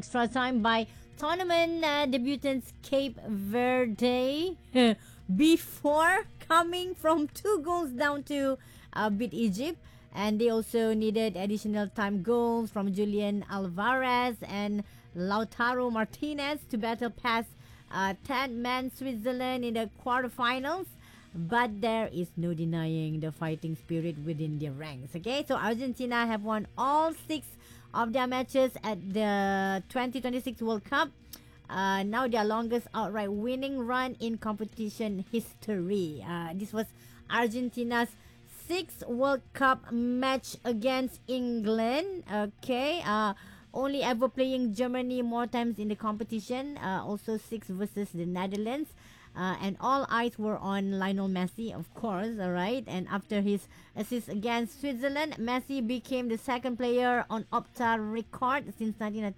extra time by tournament debutants Cape Verde before coming from 2 goals down to beat Egypt. And they also needed additional time goals from Julian Alvarez and Lautaro Martinez to battle past 10-man Switzerland in the quarterfinals. But there is no denying the fighting spirit within their ranks. Okay, so Argentina have won all 6 of their matches at the 2026 World Cup. Now their longest outright winning run in competition history. This was Argentina's 6th World Cup match against England. Okay, only ever playing Germany more times in the competition. Also 6 versus the Netherlands. And all eyes were on Lionel Messi, of course, all right? And after his assist against Switzerland, Messi became the second player on Opta record since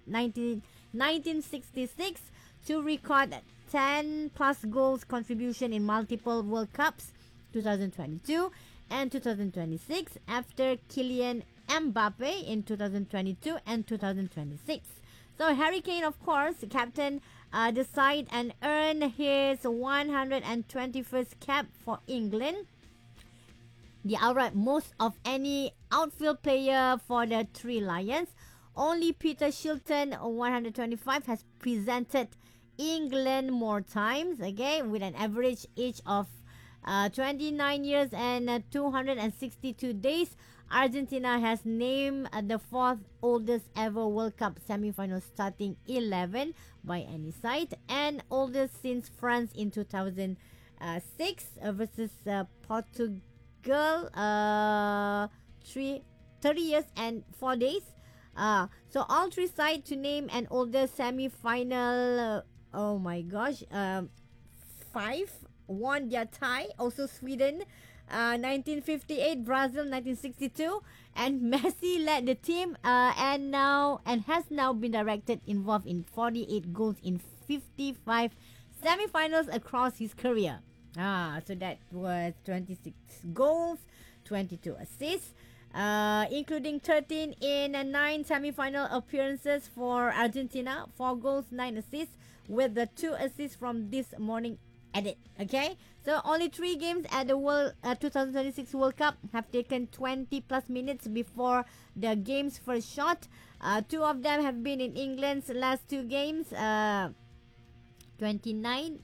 1966 to record 10 plus goals contribution in multiple World Cups, 2022 and 2026, after Kylian Mbappe in 2022 and 2026. So Harry Kane, of course, captain the side and earned his 121st cap for England, the outright most of any outfield player for the Three Lions. Only Peter Shilton, 125, has presented England more times, okay, with an average age of 29 years and 262 days. Argentina has named the 4th oldest ever World Cup semi-final starting 11 by any side, and oldest since France in 2006 versus Portugal, 30 years and 4 days. So all 3 sides to name an older semi-final, oh my gosh, 5 won their tie. Also Sweden, 1958, Brazil 1962, and Messi led the team and has now been involved in 48 goals in 55 semi-finals across his career. So that was 26 goals, 22 assists, including 13 in 9 semi-final appearances for Argentina, 4 goals, 9 assists, with the 2 assists from this morning added. Okay, so only 3 games at the 2026 World Cup have taken 20 plus minutes before the game's first shot. 2 of them have been in England's last 2 games, 29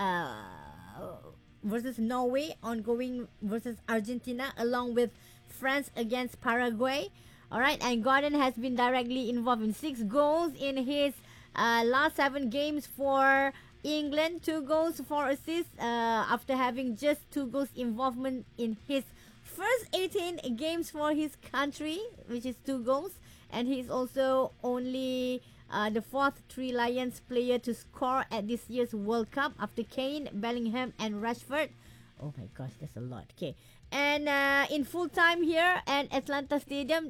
versus Norway, ongoing versus Argentina, along with France against Paraguay. Alright, and Gordon has been directly involved in 6 goals in his last 7 games for England, 2 goals, 4 assists, after having just 2 goals involvement in his first 18 games for his country, which is 2 goals. And he's also only the 4th Three Lions player to score at this year's World Cup after Kane, Bellingham and Rashford. Oh my gosh, that's a lot. Okay, and in full time here at Atlanta Stadium,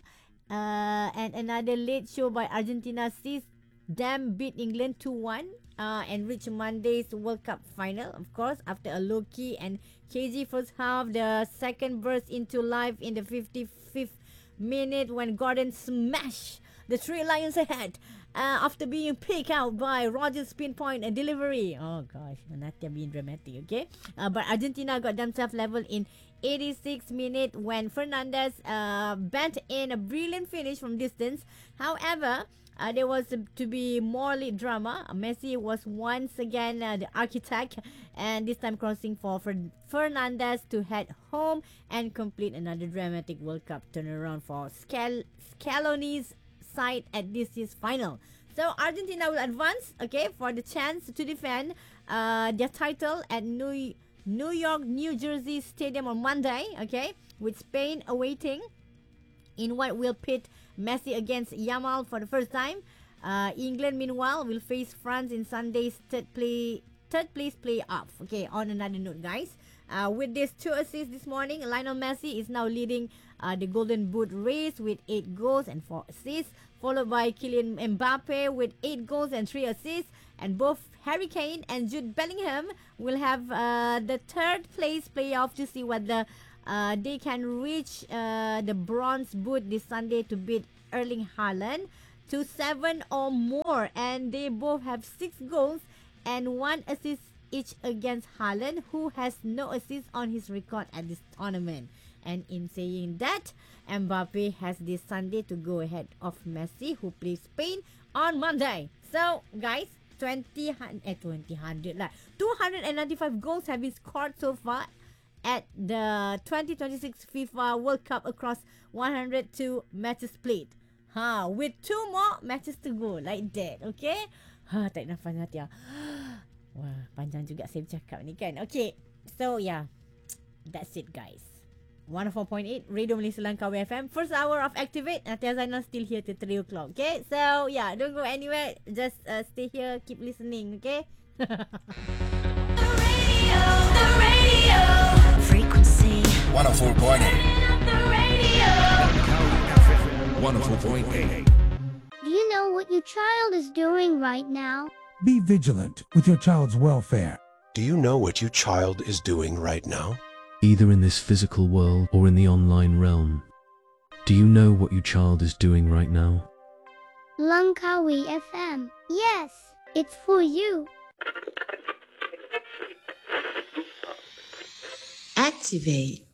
and another late show by Argentina sees them beat England 2-1 and reach Monday's World Cup final, of course, after a low-key and cagey first half. The second burst into life in the 55th minute when Gordon smashed the Three Lions ahead after being picked out by Rogers' pinpoint and delivery. Oh gosh, Natia being dramatic, okay? But Argentina got themselves level in 86 minute when Fernandez bent in a brilliant finish from distance. However, there was to be more late drama. Messi was once again the architect, and this time crossing for Fernandez to head home and complete another dramatic World Cup turnaround for Scaloni's side at this year's final. So Argentina will advance, okay, for the chance to defend their title at New York, New Jersey Stadium on Monday, okay, with Spain awaiting in what will pit Messi against Yamal for the first time. England, meanwhile, will face France in Sunday's third place playoff. Okay, on another note, guys, with these 2 assists this morning, Lionel Messi is now leading the Golden Boot race with 8 goals and 4 assists, followed by Kylian Mbappe with 8 goals and 3 assists. And both Harry Kane and Jude Bellingham will have the 3rd place playoff to see whether they can reach the bronze boot this Sunday to beat Erling Haaland to 7 or more, and they both have 6 goals and 1 assist each against Haaland, who has no assists on his record at this tournament. And in saying that, Mbappe has this Sunday to go ahead of Messi, who plays Spain on Monday. So, guys, 295 goals have been scored so far at the 2026 FIFA World Cup across 102 matches played. With 2 more matches to go, like that, okay? Tarik nafas hati. Wah, panjang juga saya bercakap ni kan. Okay, so yeah, that's it guys. 104.8 Radio Malaysia Langkawi FM. First hour of Activate. Natia Zainal still here till 3 o'clock. Okay, so yeah, don't go anywhere. Just stay here, keep listening. Okay. The radio frequency 104.8. the radio 104.8. Do you know what your child is doing right now? Be vigilant with your child's welfare. Do you know what your child is doing right now? Either in this physical world or in the online realm. Do you know what your child is doing right now? Langkawi FM. Yes, it's for you. Activate.